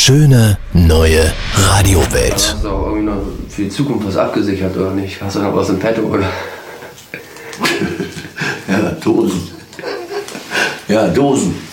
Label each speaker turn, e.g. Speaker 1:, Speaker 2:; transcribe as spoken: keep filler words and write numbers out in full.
Speaker 1: schöne neue Radiowelt.
Speaker 2: Hast du auch irgendwie noch für die Zukunft was abgesichert oder nicht? Hast du noch was im Petto oder?
Speaker 3: Ja, Dosen. Ja, Dosen.